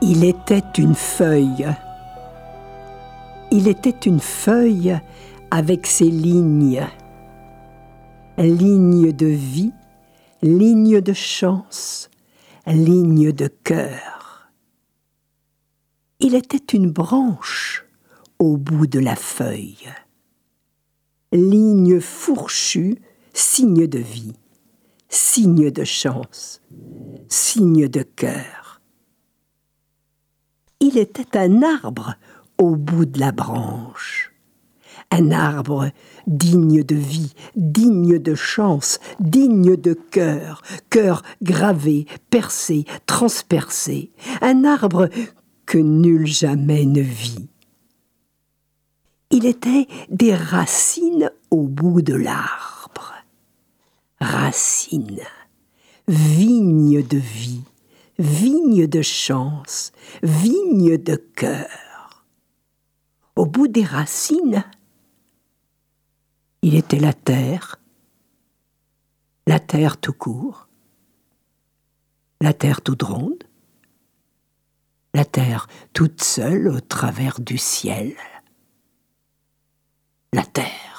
Il était une feuille. Il était une feuille avec ses lignes. Lignes de vie, lignes de chance, lignes de cœur. Il était une branche au bout de la feuille. Ligne fourchue, signe de vie, signe de chance, signe de cœur. Il était un arbre au bout de la branche. Un arbre digne de vie, digne de chance, digne de cœur, cœur gravé, percé, transpercé. Un arbre que nul jamais ne vit. Il était des racines au bout de l'arbre. Racines, vigne de vie, vigne de chance, vigne de cœur. Au bout des racines, il était la terre tout court, la terre toute ronde, la terre toute seule au travers du ciel, la terre.